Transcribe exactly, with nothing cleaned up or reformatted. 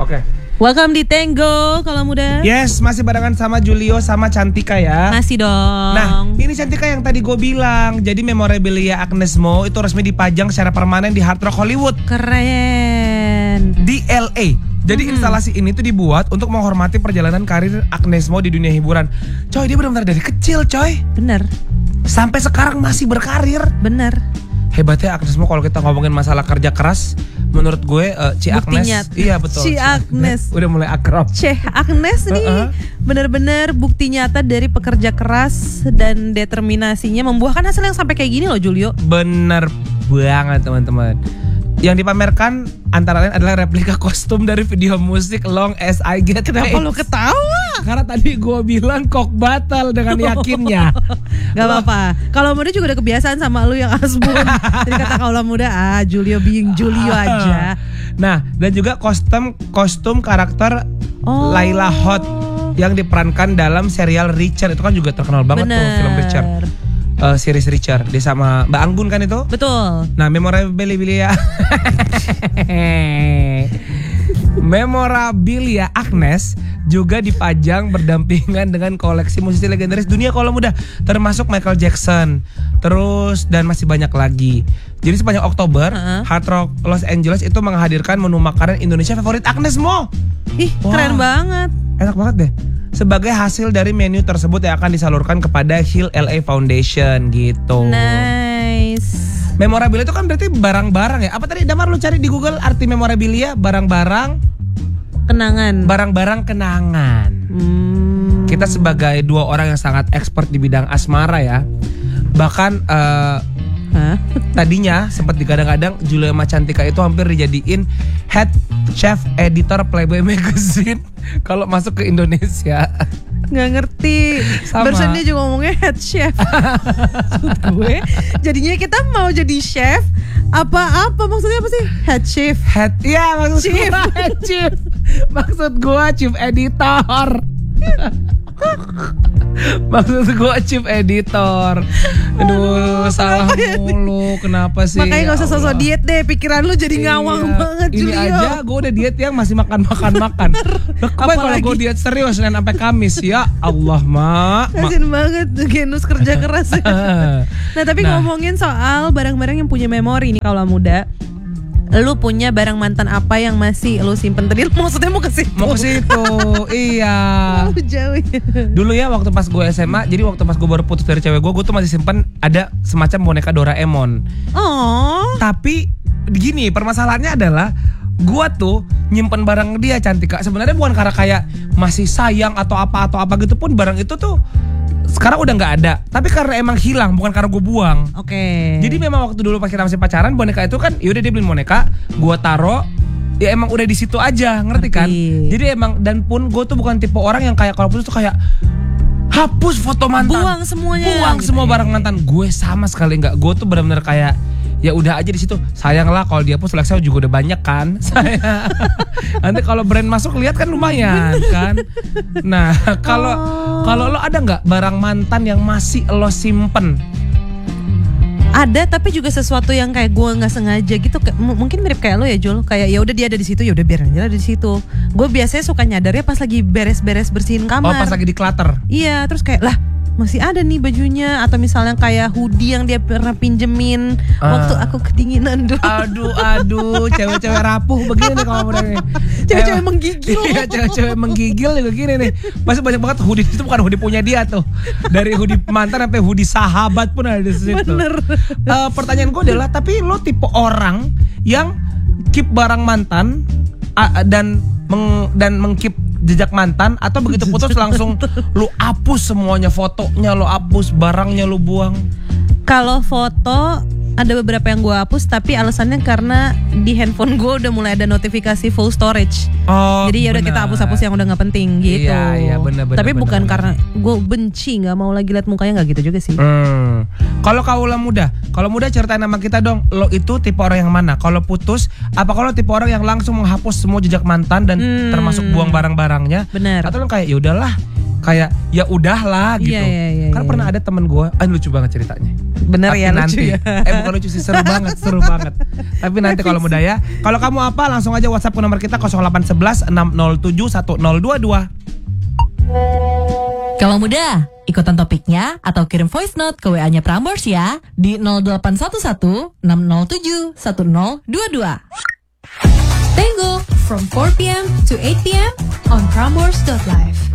Oke. Okay. Welcome di Tango kalau muda. Yes, masih barengan sama Julio sama Cantika ya. Masih dong. Nah, ini Cantika yang tadi gue bilang. Jadi memorabilia Agnes Mo itu resmi dipajang secara permanen di Hard Rock Hollywood. Keren. Di L A. Jadi hmm. instalasi ini tuh dibuat untuk menghormati perjalanan karir Agnes Mo di dunia hiburan. Coy, dia benar-benar dari kecil, coy. Bener. Sampai sekarang masih berkarir. Bener. Hebatnya Agnes Mo kalau kita ngomongin masalah kerja keras, menurut gue uh, Ci Agnes. Nyata. Iya betul. Ci Agnes. Udah mulai akrab. Ci Agnes nih uh-uh. bener-bener bukti nyata dari pekerja keras dan determinasinya membuahkan hasil yang sampai kayak gini loh, Julio. Bener banget teman-teman. Yang dipamerkan antara lain adalah replika kostum dari video musik Long As I Get Paid. Kenapa lo ketawa? Karena tadi gue bilang kok batal dengan yakinnya. Gak apa-apa. Kalau muda juga udah kebiasaan sama lu yang asbun. Jadi kata kaulah muda, ah Julio being Julio aja. Nah, dan juga kostum kostum karakter oh. Layla Hot yang diperankan dalam serial Richard. Itu kan juga terkenal banget. Bener. Tuh film Richard. Uh, series Richard, dia sama Mbak Anggun kan itu? Betul. Nah, memorabilia memorabilia Agnes juga dipajang berdampingan dengan koleksi musisi legendaris dunia kalau muda, termasuk Michael Jackson, terus dan masih banyak lagi. Jadi sepanjang Oktober, uh-huh. Hard Rock Los Angeles itu menghadirkan menu makanan Indonesia favorit Agnes Mo. Ih, wow. Keren banget. Enak banget deh. Sebagai hasil dari menu tersebut yang akan disalurkan kepada Hill L A Foundation gitu. Nice. Memorabilia itu kan berarti barang-barang ya. Apa tadi Damar lu cari di Google arti memorabilia? Barang-barang kenangan. Barang-barang kenangan. Hmm. Kita sebagai dua orang yang sangat expert di bidang asmara ya. Bahkan uh, huh? tadinya sempat digadang-gadang Julio sama Cantika itu hampir dijadiin head chef editor Playboy Magazine kalau masuk ke Indonesia. Nggak ngerti. Sama. Barusan dia juga ngomongnya head chef. Maksud gue jadinya kita mau jadi chef apa-apa, maksudnya apa sih? Head chef. Head, ya maksud chief. gue head chef. Maksud gue chief editor. Maksud gue chief editor. Aduh, salah mulu. Kenapa sih? Makanya gak usah sosok diet deh. Pikiran lu jadi iya. ngawang banget, Ini Julio. aja gue udah diet yang masih makan-makan-makan. Apalagi kalau gue diet serius Senin sampai Kamis. Ya Allah, Mak. Kasian banget Genus kerja keras. Nah tapi nah. ngomongin soal barang-barang yang punya memori nih kalau muda, lu punya barang mantan apa yang masih lu simpen? Tadi maksudnya mau ke situ. Mau ke situ. Iya. Oh, jauh ya. Dulu ya waktu pas gue S M A, jadi waktu pas gue baru putus dari cewek gue, gue tuh masih simpen ada semacam boneka Doraemon. Oh. Tapi gini, permasalahannya adalah gue tuh nyimpen barang dia Cantika. Sebenarnya bukan karena kayak masih sayang atau apa atau apa gitu, pun barang itu tuh sekarang udah nggak ada, tapi karena emang hilang, bukan karena gue buang. Oke. Okay. Jadi memang waktu dulu pas kita masih pacaran, boneka itu kan, yaudah dia beliin boneka, gue taro, ya emang udah di situ aja, ngerti kan? Jadi emang, dan pun gue tuh bukan tipe orang yang kayak kalau putus tuh kayak hapus foto mantan, buang semuanya, buang gitu semua ya. Barang mantan. Gue sama sekali nggak. Gue tuh benar-benar kayak ya udah aja di situ. Sayang lah kalau dia hapus, seleksi juga udah banyak kan. Saya nanti kalau brand masuk lihat kan lumayan kan. Nah kalau oh. kalau lo ada nggak barang mantan yang masih lo simpen? Ada, tapi juga sesuatu yang kayak gue nggak sengaja gitu. M- mungkin mirip kayak lo ya, Jul. Kayak ya udah dia ada di situ, ya udah biar aja ada di situ. Gue biasanya suka nyadarnya pas lagi beres-beres bersihin kamar. Oh, pas lagi di clutter. Iya, terus kayak lah masih ada nih bajunya, atau misalnya kayak hoodie yang dia pernah pinjemin uh. waktu aku kedinginan dulu. Aduh, aduh, cewek-cewek rapuh begini nih kalau udah nih. Cewek-cewek menggigil. Iya, cewek-cewek menggigil nih begini nih. Masih banyak banget hoodie, itu bukan hoodie punya dia tuh. Dari hoodie mantan sampai hoodie sahabat pun ada di situ. Bener. Uh, pertanyaan gue adalah, tapi lo tipe orang yang keep barang mantan uh, dan meng, dan mengkeep jejak mantan, atau begitu putus langsung lu hapus semuanya, fotonya lu hapus, barangnya lu buang? Kalau foto ada beberapa yang gue hapus, tapi alasannya karena di handphone gue udah mulai ada notifikasi full storage. Oh, jadi ya udah kita hapus-hapus yang udah nggak penting gitu. Iya, iya, bener, bener, tapi bener, bukan bener. karena gue benci, nggak mau lagi lihat mukanya, nggak gitu juga sih. Hmm. Kalau kaulah muda, kalau muda ceritain sama kita dong, lo itu tipe orang yang mana? Kalau putus, apa kalau tipe orang yang langsung menghapus semua jejak mantan dan hmm. termasuk buang barang-barangnya? Bener. Atau lo kayak ya udahlah, kayak ya udahlah gitu. Iya, iya, iya, Karena iya. pernah ada temen gue, ah lucu banget ceritanya. Bener Tapi ya, lucu nanti, ya. Eh bukan lucu sih, seru banget, seru banget. Tapi nanti kalau muda ya. Kalau kamu apa, langsung aja WhatsApp ke nomor kita nol delapan satu satu enam nol tujuh satu nol dua dua. Kalau muda, ikutan topiknya atau kirim voice note ke W A-nya Prambors ya di nol delapan satu satu enam nol tujuh satu nol dua dua. Tango from four p.m. to eight p.m. on Prambors dot live.